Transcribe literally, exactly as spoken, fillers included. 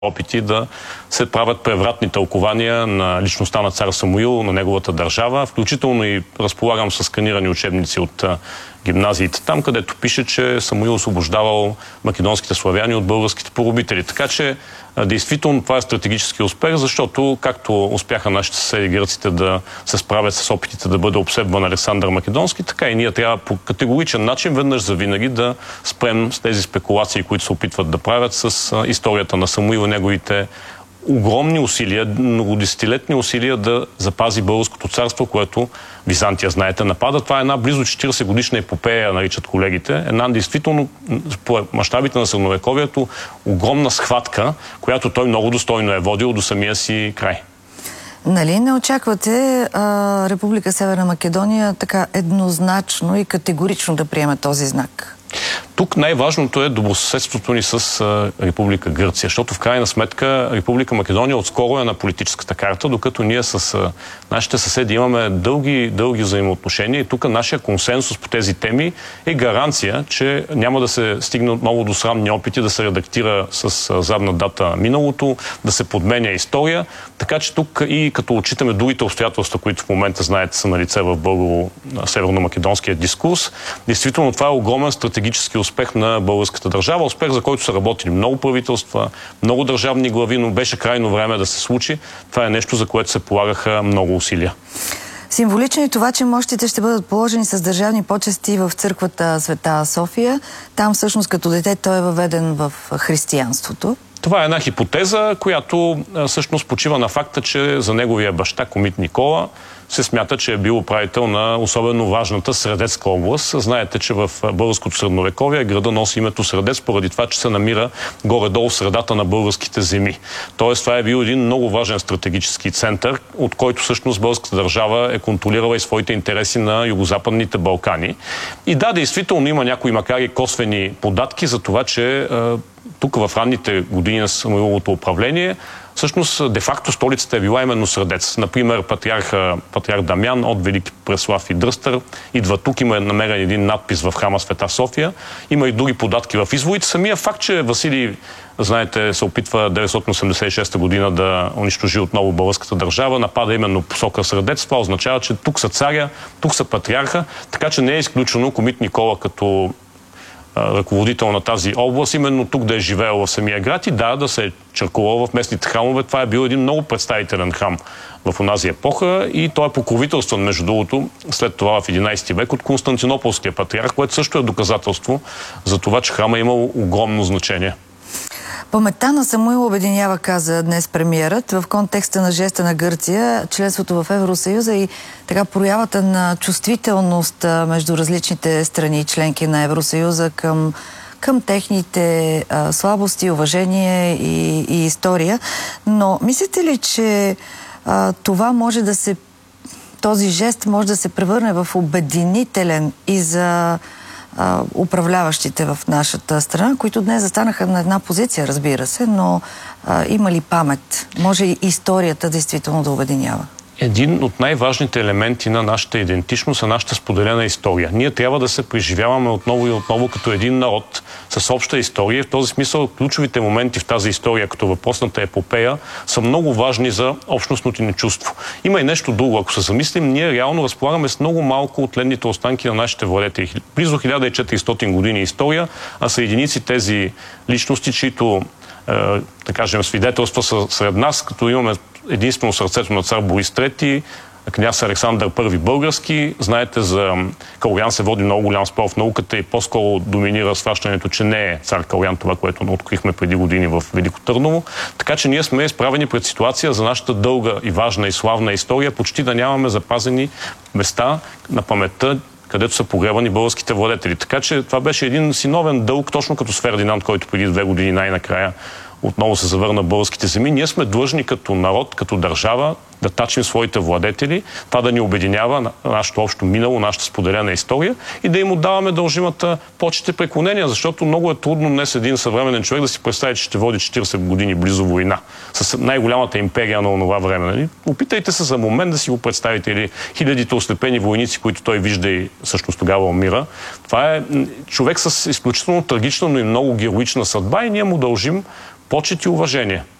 опити да се правят превратни тълкования на личността на цар Самуил, на неговата държава, включително и разполагам с сканирани учебници от гимназиите там, където пише, че Самуил освобождавал македонските славяни от българските поробители. Така че, действително, това е стратегически успех, защото както успяха нашите съседи гърците да се справят с опитите да бъде обсебван Александър Македонски, така и ние трябва по категоричен начин веднъж завинаги да спрем с тези спекулации, които се опитват да правят с историята на Самуил и неговите огромни усилия, многодесетилетни усилия да запази българското царство, което Византия, знаете, напада. Това е една близо четиридесет годишна епопея, наричат колегите. Една действително, по мащабите на средновековието, огромна схватка, която той много достойно е водил до самия си край. Нали не очаквате а, Република Северна Македония така еднозначно и категорично да приеме този знак? Тук най-важното е добросъседството ни с а, Република Гърция, защото в крайна сметка Република Македония отскоро е на политическата карта, докато ние с а, нашите съседи имаме дълги, дълги взаимоотношения и тук нашия консенсус по тези теми е гаранция, че няма да се стигне отново до срамни опити да се редактира с а, задна дата миналото, да се подменя история, така че тук и като отчитаме другите обстоятелства, които в момента, знаете, са на лице в българо-северно-македонския дискурс, действително това е огромен стратегически успех на българската държава. Успех, за който са работили много правителства, много държавни глави, но беше крайно време да се случи. Това е нещо, за което се полагаха много усилия. Символично е това, че мощите ще бъдат положени с държавни почести в църквата Света София. Там всъщност като дете той е въведен в християнството. Това е една хипотеза, която всъщност почива на факта, че за неговия баща Комит Никола се смята, че е бил управител на особено важната Средецка област. Знаете, че в българското средновековие града носи името Средец, поради това, че се намира горе-долу в средата на българските земи. Тоест, това е бил един много важен стратегически център, от който всъщност българската държава е контролирала и своите интереси на югозападните Балкани. И да, действително има някои, макар и косвени податки за това, че тук в ранните години на Самуиловото управление всъщност, де-факто столицата е била именно Средец. Например, патриарх, патриарх Дамян от Велики Преслав и Дръстър идва тук, има намерен един надпис в храма Света София. Има и други податки в изводите. Самия факт, че Василий, знаете, се опитва деветстотин осемдесет и шеста година да унищожи отново българската държава, напада именно посока Средец. Това означава, че тук са царя, тук са патриарха, така че не е изключено Комит Никола като ръководител на тази област, именно тук да е живеел в самия град и да, да се е черкувал в местните храмове. Това е бил един много представителен храм в онази епоха и той е покровителстван, между другото, след това в единайсети век от Константинополския патриарх, което също е доказателство за това, че храма е имал огромно значение. Паметта на Самуил обединява, каза днес премиерът, в контекста на жеста на Гърция, членството в Евросъюза и така проявата на чувствителност между различните страни, членки на Евросъюза към, към техните а, слабости, уважение и, и история. Но мислите ли, че а, това може да се, този жест може да се превърне в обединителен и за управляващите в нашата страна, които днес застанаха на една позиция, разбира се, но а, има ли памет? Може и историята действително да обединява? Един от най-важните елементи на нашата идентичност е нашата споделена история. Ние трябва да се преживяваме отново и отново като един народ с обща история. В този смисъл ключовите моменти в тази история, като въпросната епопея, са много важни за общностното ни чувство. Има и нещо друго. Ако се замислим, ние реално разполагаме с много малко от тленните останки на нашите владетели. Близо хиляда и четиристотин години история, а са единици тези личности, чието е, да кажем, свидетелства са сред нас, като имаме единствено сърцето на цар Борис трети, княз Александър първи български. Знаете, за Калоян се води много голям спор в науката и по-скоро доминира схващането, че не е цар Калоян това, което открихме преди години в Велико Търново. Така че ние сме изправени пред ситуация за нашата дълга и важна и славна история, почти да нямаме запазени места на паметта, където са погребани българските владетели. Така че това беше един синовен дълг, точно като с Фердинанд, който преди две години най-накрая отново се завърна българските земи. Ние сме длъжни като народ, като държава да тачим своите владетели, това да ни обединява на нашето общо минало, нашата споделена история и да им отдаваме дължимата почет и преклонения, защото много е трудно днес един съвременен човек да си представи, че ще води четирийсет години близо война с най-голямата империя на онова време. Нали? Опитайте се за момент да си го представите, или хилядите ослепени войници, които той вижда и всъщност тогава умира. Това е човек с изключително трагична, но и много героична съдба и ние му дължим почет и уважение.